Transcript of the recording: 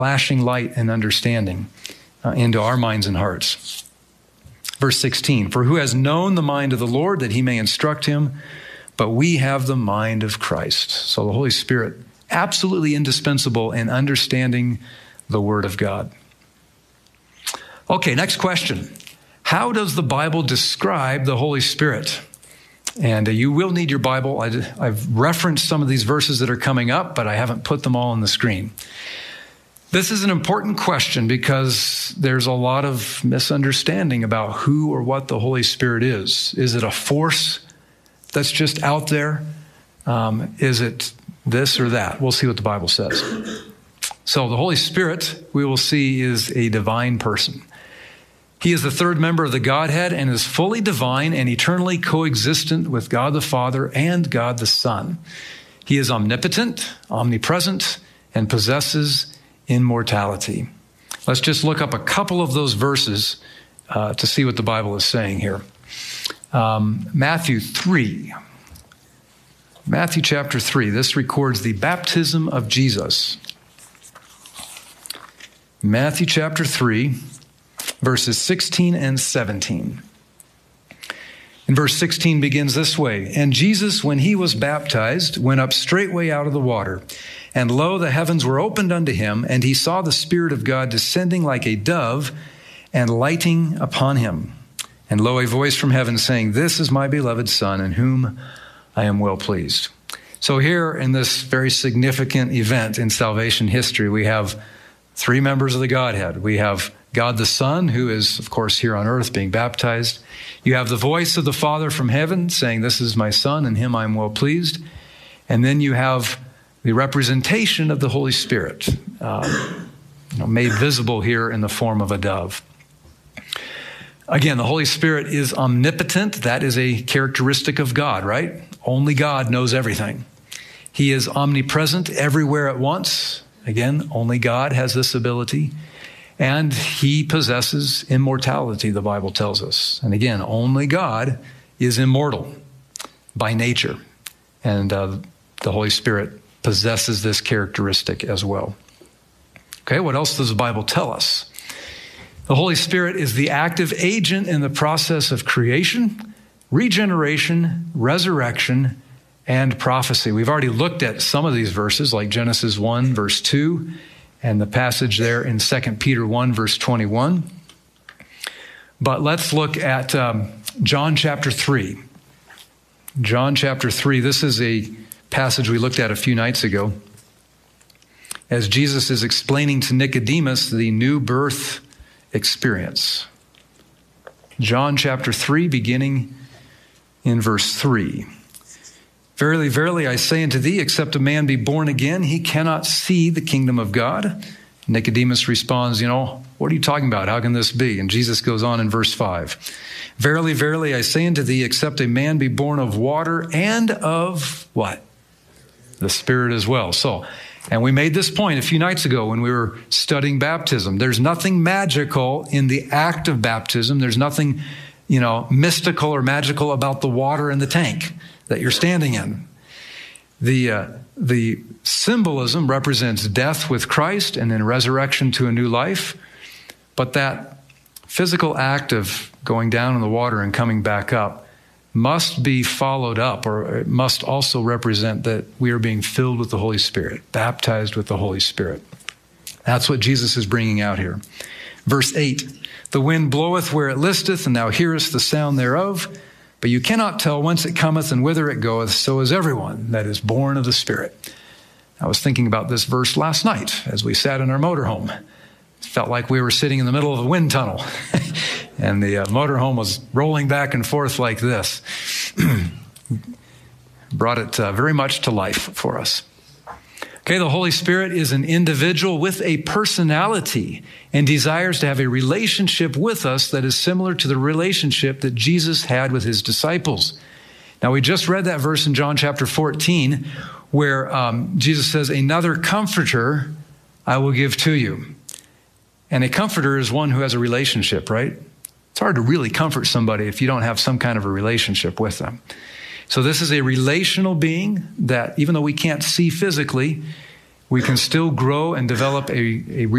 flashing light and understanding into our minds and hearts. Verse 16, for who has known the mind of the Lord that he may instruct him, but we have the mind of Christ. So the Holy Spirit, absolutely indispensable in understanding the Word of God. Okay, next question. How does the Bible describe the Holy Spirit? And you will need your Bible. I've referenced some of these verses that are coming up, but I haven't put them all on the screen. This is an important question because there's a lot of misunderstanding about who or what the Holy Spirit is. Is it a force that's just out there? Is it this or that? We'll see what the Bible says. So the Holy Spirit, we will see, is a divine person. He is the third member of the Godhead and is fully divine and eternally coexistent with God the Father and God the Son. He is omnipotent, omnipresent, and possesses immortality. Let's just look up a couple of those verses to see what the Bible is saying here. Matthew 3. Matthew chapter 3. This records the baptism of Jesus. Matthew chapter 3, verses 16 and 17. And verse 16 begins this way. And Jesus, when he was baptized, went up straightway out of the water. And lo, the heavens were opened unto him, and he saw the Spirit of God descending like a dove and lighting upon him. And lo, a voice from heaven saying, This is my beloved Son, in whom I am well pleased. So here in this very significant event in salvation history, we have three members of the Godhead. We have God the Son, who is, of course, here on earth being baptized. You have the voice of the Father from heaven saying, This is my Son, in him I am well pleased. And then you have the representation of the Holy Spirit, made visible here in the form of a dove. Again, the Holy Spirit is omnipotent. That is a characteristic of God, right? Only God knows everything. He is omnipresent everywhere at once. Again, only God has this ability. And he possesses immortality, the Bible tells us. And again, only God is immortal by nature. And the Holy Spirit possesses this characteristic as well. Okay, what else does the Bible tell us? The Holy Spirit is the active agent in the process of creation, regeneration, resurrection, and prophecy. We've already looked at some of these verses, like Genesis 1, verse 2, and the passage there in 2 Peter 1, verse 21. But let's look at John chapter 3. John chapter 3, this is a passage we looked at a few nights ago, as Jesus is explaining to Nicodemus the new birth experience. John chapter 3, beginning in verse 3. Verily, verily, I say unto thee, except a man be born again, he cannot see the kingdom of God. Nicodemus responds, what are you talking about? How can this be? And Jesus goes on in verse 5. Verily, verily, I say unto thee, except a man be born of water and of what? The Spirit as well. And we made this point a few nights ago when we were studying baptism. There's nothing magical in the act of baptism. There's nothing, mystical or magical about the water in the tank that you're standing in. The symbolism represents death with Christ and then resurrection to a new life. But that physical act of going down in the water and coming back up must be followed up, or it must also represent that we are being filled with the Holy Spirit, baptized with the Holy Spirit. That's what Jesus is bringing out here. Verse 8, the wind bloweth where it listeth, and thou hearest the sound thereof, but you cannot tell whence it cometh and whither it goeth, so is everyone that is born of the Spirit. I was thinking about this verse last night as we sat in our motorhome. It felt like we were sitting in the middle of a wind tunnel. And the motorhome was rolling back and forth like this. Brought it very much to life for us. Okay, the Holy Spirit is an individual with a personality and desires to have a relationship with us that is similar to the relationship that Jesus had with his disciples. Now, we just read that verse in John chapter 14 where Jesus says, another comforter I will give to you. And a comforter is one who has a relationship, right? It's hard to really comfort somebody if you don't have some kind of a relationship with them. So this is a relational being that, even though we can't see physically, we can still grow and develop a